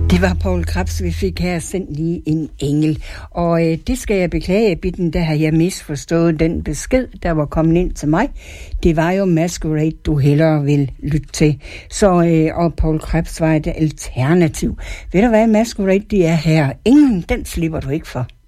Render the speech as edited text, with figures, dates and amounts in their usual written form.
Det var Poul Krebs, vi fik her sendt lige en engel. Og det skal jeg beklage, Bitten, der har jeg misforstået den besked, der var kommet ind til mig. Det var jo Masquerade, du hellere vil lytte til. Så, og Poul Krebs var et alternativ. Ved du hvad, Masquerade, de er her. Ingen, den slipper du ikke for.